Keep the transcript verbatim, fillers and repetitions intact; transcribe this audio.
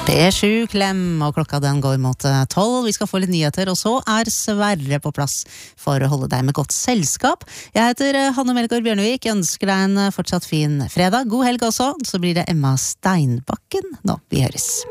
Det er sju klem, og klokka den går mot tolv. Vi skal få litt nyheter, og så er Sverre på plass for å holde deg med godt selskap. Jeg heter Hanne Melgaard Bjørnevik, jeg ønsker deg en fortsatt fin fredag. God helg også, så blir det Emma Steinbakken nå. Vi høres.